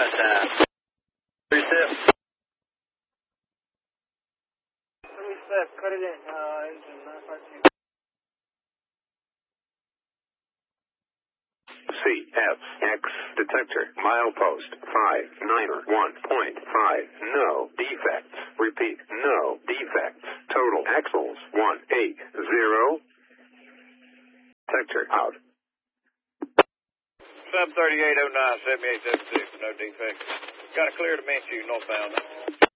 Recep. Recep, cut it in. Engine 952. CFX detector, milepost 591.5, no defects. Repeat, no defects. Total axles 180. Detector out. Sub 3809 7876, no defects. Got a clear to Minshew northbound.